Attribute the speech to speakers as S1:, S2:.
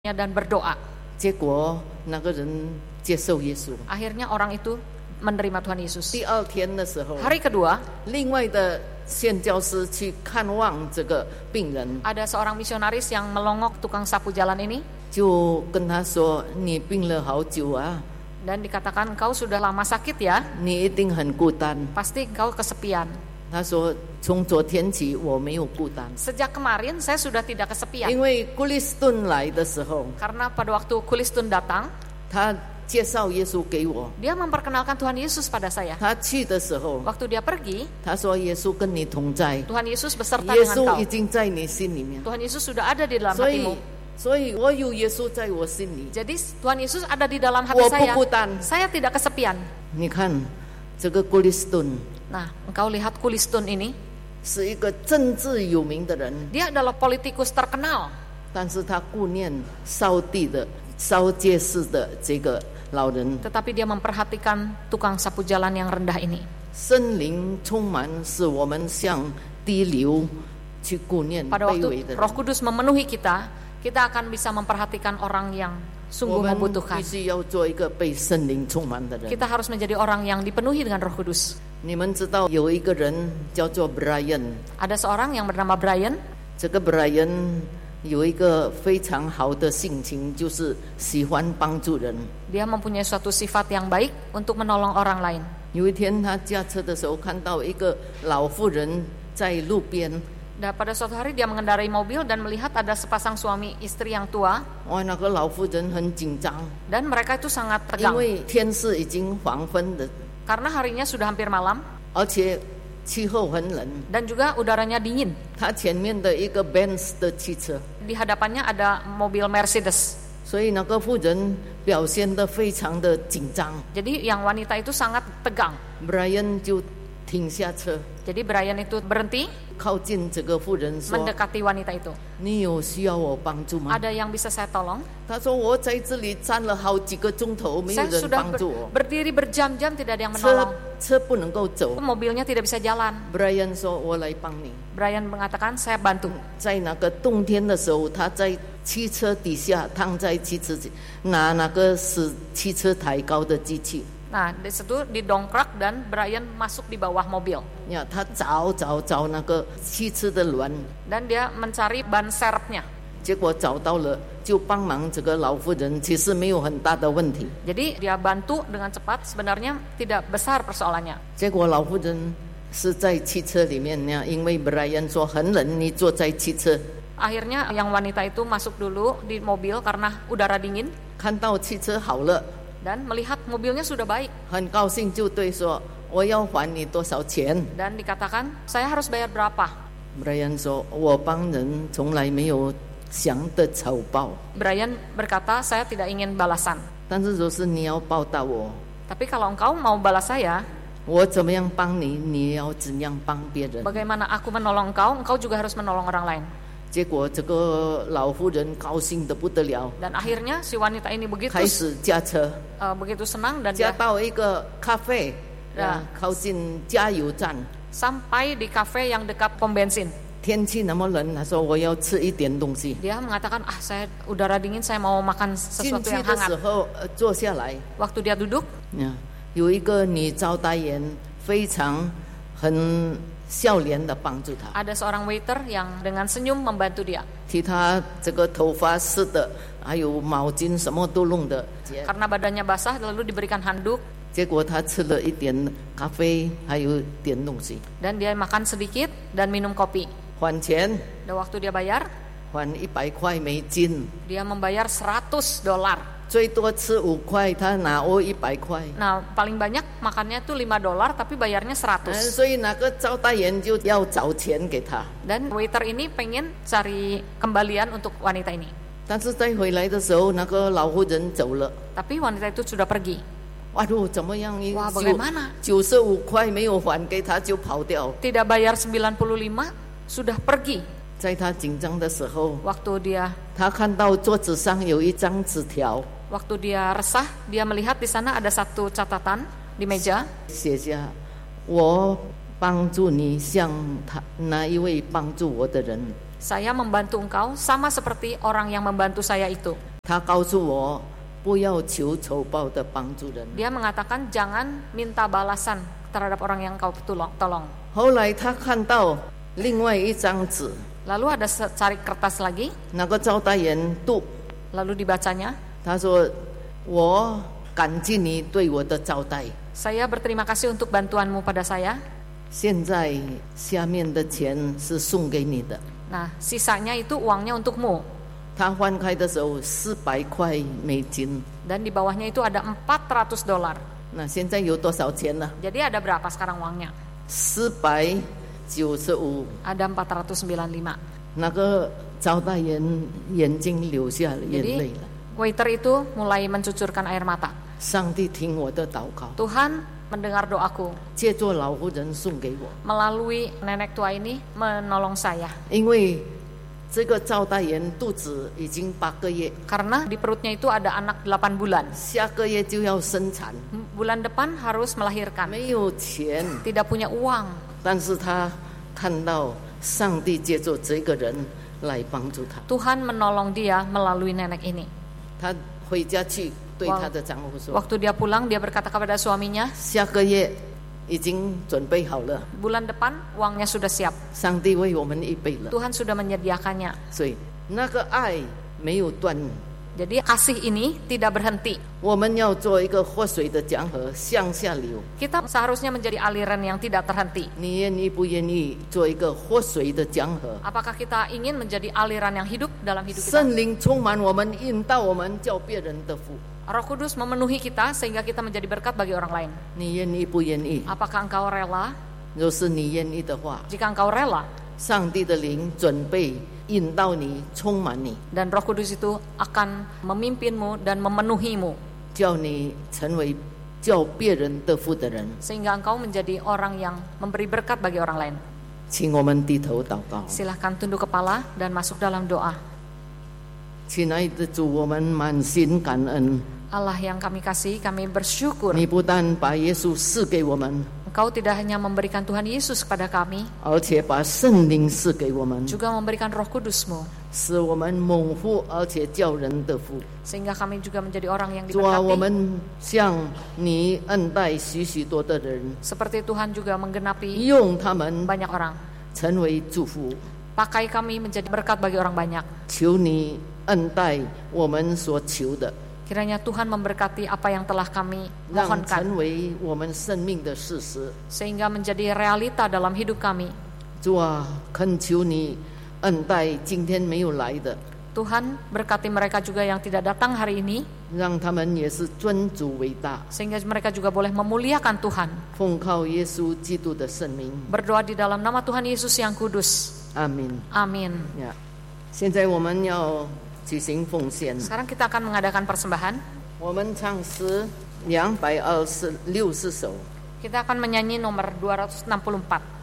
S1: dan berdoa.
S2: 结果那个人接受耶稣。
S1: Akhirnya orang itu menerima Tuhan Yesus.
S2: 第二天的时候，
S1: Hari kedua,
S2: 另外的宣教师去看望这个病人，
S1: ada seorang misionaris yang melongok tukang sapu jalan ini
S2: 就跟他说：“你病了好久啊，
S1: dan dikatakan engkau sudah lama sakit ya,
S2: 你一定很孤单。
S1: pasti engkau kesepian. ”
S2: 他说：“从昨天起我没有孤单，
S1: Sejak kemarin saya sudah tidak kesepian.
S2: 因为古利斯顿来的时候，
S1: Karena pada waktu Kulistun datang,
S2: 他介绍耶稣给我。
S1: dia memperkenalkan Tuhan Yesus pada saya.
S2: 他去的时候，
S1: Waktu dia pergi,
S2: 他说：耶稣跟你同在，
S1: Tuhan Yesus beserta
S2: 耶
S1: dengan
S2: 稣
S1: kau.
S2: 已经在你心里面。
S1: Tuhan Yesus sudah ada di dalam
S2: 所以
S1: hatimu.
S2: 所以我有耶稣在我心里，
S1: Jadi Tuhan Yesus ada di dalam hati
S2: 我不
S1: saya.
S2: 孤单。
S1: Saya tidak kesepian.
S2: 你看这个古利斯顿
S1: Nah, engkau lihat Kulistun ini,
S2: 是一个政治有名的人，
S1: dia adalah politikus terkenal.
S2: 但是他顾念扫地的扫街市的这个老人。
S1: Tetapi dia memperhatikan tukang sapu jalan yang rendah ini.
S2: 森林充满，使我们像滴流去顾念
S1: Pada
S2: 卑微
S1: waktu
S2: 的人。
S1: Roh Kudus memenuhi kita, kita akan bisa memperhatikan orang yang
S2: 我
S1: sungguh
S2: 们
S1: membutuhkan.
S2: 必须要做一个被圣灵充满的人。
S1: Kita harus menjadi orang yang dipenuhi dengan Roh Kudus.
S2: 你们知道有一个人叫做 Brian，
S1: Ada seorang yang bernama Brian.
S2: 这个 Brian 有一个非常好的性情，就是喜欢帮助人。
S1: Dia mempunyai suatu sifat yang baik untuk menolong orang lain.
S2: 有一天他驾车的时候，看到一个老妇人在路边，
S1: Dan pada suatu hari dia mengendarai mobil dan melihat ada sepasang suami istri yang tua,
S2: 哇，那个老妇人很紧张，
S1: dan mereka itu sangat
S2: 因
S1: tegang
S2: 为天是已经黄昏的，
S1: karena harinya sudah hampir malam
S2: 而且气候很冷。
S1: dan juga udaranya dingin.
S2: 他前面的一个 Benz 的汽车，
S1: Di hadapannya ada mobil Mercedes.
S2: 所以那个妇人表现得非常的紧张。
S1: Jadi yang wanita itu sangat tegang.
S2: Brian 就停下车，
S1: Jadi Brian itu berhenti
S2: 靠近这个妇人说
S1: mendekati wanita itu. ：“
S2: 你有需要我帮助吗
S1: Ada yang bisa saya tolong?？”
S2: 他说：“我在这里站了好几个钟头，没有
S1: Saya
S2: 人
S1: sudah
S2: 帮助我，
S1: berdiri berjam-jam tidak ada yang
S2: 车
S1: menolong.
S2: 车不能够走。
S1: Mobilnya tidak bisa jalan.
S2: Brian 说：“我来帮你。”
S1: Brian mengatakan saya bantu.
S2: 在那个冬天的时候，他在汽车底下躺在汽车拿那个使汽车抬高的机器。
S1: Nah, di situ didongkrak dan Brian masuk di bawah mobil.
S2: 呀，他找那个汽车的轮，
S1: Dan dia mencari ban serepnya.
S2: 结果找到了，就帮忙这个老妇人，其实没有很大的问题。
S1: Jadi dia bantu dengan cepat, sebenarnya tidak besar persoalannya.
S2: 结果老妇人是在汽车里面呢，因为 Brian 说很冷，你坐在汽车，
S1: Akhirnya yang wanita itu masuk dulu di mobil karena udara dingin
S2: 看到汽车好了，
S1: dan melihat mobilnya sudah baik.
S2: 很高兴就对说：“我要还你多少钱
S1: Dan dikatakan, saya harus bayar berapa?
S2: ？”Brian 说：“我帮人从来没有想的酬报，
S1: Brian berkata, saya tidak ingin balasan.
S2: 但是若是你要报答我，
S1: Tapi kalau engkau mau balas saya,
S2: 我怎么样帮你，你也要怎样帮别人。”
S1: bagaimana aku menolong engkau, engkau juga harus menolong orang lain.
S2: 结果这个老妇人高兴得不得了，
S1: Dan akhirnya si wanita ini
S2: 开始驾车，
S1: begitu senang dan
S2: 驾
S1: dia
S2: 到一个咖啡，
S1: Ya.
S2: 靠近加油站。
S1: sampai di kafe yang dekat pom bensin.
S2: 天气那么冷，他说我要吃一点东西。
S1: Dia mengatakan, saya udara dingin, saya mau makan
S2: 进
S1: sesuatu
S2: 去
S1: yang
S2: 的时
S1: hangat.
S2: 候，坐下来，
S1: Waktu dia duduk,
S2: 有一个女招待员非常很笑脸的帮助他，
S1: ada seorang waiter yang dengan senyum membantu dia.
S2: 替他这个头发湿的，还有毛巾什么都弄的。
S1: Karena badannya basah, lalu diberikan handuk
S2: 结果他吃了一点咖啡，还有点东西，
S1: dan dia makan sedikit dan minum kopi.
S2: 还钱，
S1: Dan waktu dia bayar,
S2: 还100块美金。
S1: dia membayar $100.
S2: 最多吃5块，他拿我100块。
S1: Nah, paling banyak makannya tuh $5, tapi bayarnya 100.
S2: 所以那个招待员就要找钱给他。
S1: Dan waiter ini pengen cari kembalian untuk wanita ini.
S2: 但是再回来的时候，那个老妇人走了。
S1: Tapi wanita itu sudah pergi.
S2: 哇，怎么样
S1: ？Wah, bagaimana?
S2: 95块没有还给他就跑掉。
S1: Tidak bayar 95, sudah pergi.
S2: 在他紧张的时候，
S1: Waktu dia
S2: 他看到桌子上有一张纸条，
S1: waktu dia resah, dia melihat di sana ada satu catatan di meja.
S2: 写下我帮助你像他那一位帮助我的人。
S1: Saya membantu engkau sama seperti orang yang membantu saya itu.
S2: 他告诉我不要求酬报的帮助人。
S1: Dia mengatakan jangan minta balasan terhadap orang yang kau tolong.
S2: 后来他看到另外一张纸，
S1: Lalu ada secari kertas lagi,
S2: 那个招待员读，
S1: lalu dibacanya,
S2: 他说我感激你对我的招待，
S1: saya berterima kasih untuk bantuanmu pada saya.
S2: 现在下面的钱是送给你的。
S1: Nah, sisanya itu uangnya untukmu.
S2: 他翻开的时候400块美金，
S1: Dan di bawahnya itu ada $400.
S2: 那现在有多少钱呢？
S1: Jadi ada berapa sekarang uangnya?
S2: 495。
S1: Ada 495.
S2: 那个招待员眼睛流下了眼泪
S1: Jadi
S2: 了。
S1: waiter itu mulai mencucurkan air mata.
S2: 上帝听我的祷告，
S1: Tuhan mendengar doaku.
S2: 借着老妇人送给我，
S1: Melalui nenek tua ini menolong saya.
S2: 因为这个招待员肚子已经8个月，
S1: Karena di perutnya itu ada anak 8 bulan.
S2: 下个月就要生产，
S1: Bulan depan harus melahirkan.
S2: 没有钱，
S1: Tidak punya uang.
S2: 但是他看到上帝借着这个人来帮助他，
S1: Tuhan menolong dia melalui nenek ini.
S2: 他回家去对他的丈夫说，
S1: Waktu dia pulang, dia berkata kepada suaminya,
S2: 下个月已经准备好了，
S1: bulan depan uangnya sudah siap.
S2: 上帝为我们预备了，
S1: Tuhan sudah menyediakannya.
S2: 所以那个爱没有断。
S1: Jadi kasih ini tidak berhenti.
S2: 我们要做一个活水的江河向下流，
S1: Kita seharusnya menjadi aliran yang tidak terhenti.
S2: 你愿意不愿意做一个活水的江河？
S1: Apakah kita ingin menjadi aliran yang hidup dalam hidup kita?
S2: 圣灵充满我们，引导我们，叫别人得福。
S1: Roh Kudus memenuhi kita sehingga kita menjadi berkat bagi orang lain.
S2: 你愿意不愿意？
S1: Apakah engkau rela?
S2: 若是你愿意的话，
S1: Jika engkau rela,
S2: 上帝的灵准备引导你，充满你，
S1: dan Roh Kudus itu akan memimpinmu dan memenuhimu
S2: 叫你成为叫别人得福的人。
S1: sehingga engkau menjadi orang yang memberi berkat bagi orang lain.
S2: 请我们低头祷告。
S1: Silahkan tunduk kepala dan masuk dalam doa.
S2: 亲爱的主，我们满心感恩，
S1: Allah yang kami kasih, kami bersyukur
S2: 你不但把耶稣赐给我们，
S1: Engkau tidak hanya memberikan Tuhan Yesus kepada kami,
S2: 而且把圣灵赐给我们，
S1: juga memberikan Roh Kudus-Mu,
S2: 使我们蒙福，而且叫人得福。
S1: sehingga kami juga menjadi orang yang
S2: 主啊，我
S1: diberkati.
S2: 们向你恩待许许多的人，
S1: Seperti Tuhan juga menggenapi
S2: 用他们
S1: banyak orang.
S2: 成为祝福。
S1: Pakai kami menjadi berkat bagi orang banyak.
S2: 求你恩待我们所求的，
S1: Kiranya Tuhan memberkati apa yang telah kami
S2: 让
S1: mohonkan,
S2: 成为我们生命的事实。
S1: sehingga menjadi realita dalam hidup kami.
S2: 主啊，恳求你恩待今天没有来的，
S1: Tuhan berkati mereka juga yang tidak datang hari ini,
S2: 让他们也是尊主为大，
S1: sehingga mereka juga boleh memuliakan Tuhan.
S2: 奉靠耶稣基督的圣名，
S1: Berdoa di dalam nama Tuhan Yesus yang kudus.
S2: 阿门。
S1: Amin.
S2: 呀，现在我们要举行奉献，
S1: Sekarang kita akan mengadakan persembahan.
S2: 我们唱诗260首。
S1: Kita akan menyanyi nomor 264.